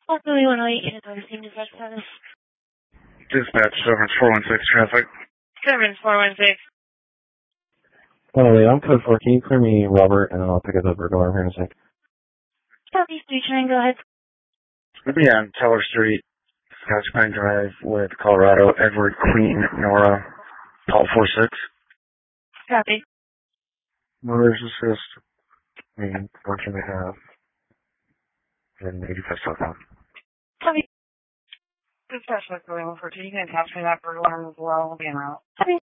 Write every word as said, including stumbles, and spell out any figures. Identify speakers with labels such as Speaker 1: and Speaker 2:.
Speaker 1: Luckily, one oh eight, unit thirteen, dispatch status.
Speaker 2: Dispatch, Severance four one six traffic.
Speaker 1: Severance four one six.
Speaker 3: Oh, wait, I'm code four. Can you clear me, Robert, and I'll pick it up or go over here in a sec.
Speaker 1: Southeast three, try and go ahead.
Speaker 2: We'll be on Teller Street, Scotch Pine Drive with Colorado, Edward, Queen, Nora, Paul four six.
Speaker 1: Copy.
Speaker 2: Mother's assist. I mean, one and a half. And eighty-five southbound.
Speaker 1: Copy.
Speaker 4: Dispatch, like, one fourteen, you can attach me that for alarm as well. We'll be en route.
Speaker 1: Copy.